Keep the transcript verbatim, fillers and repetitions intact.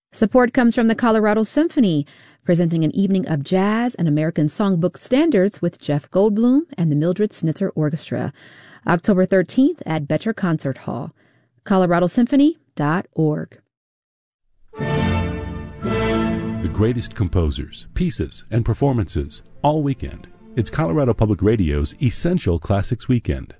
Support comes from the Colorado Symphony, presenting an evening of jazz and American songbook standards with Jeff Goldblum and the Mildred Snitzer Orchestra, October thirteenth at Betcher Concert Hall. colorado symphony dot org. The greatest composers, pieces, and performances all weekend. It's Colorado Public Radio's Essential Classics Weekend.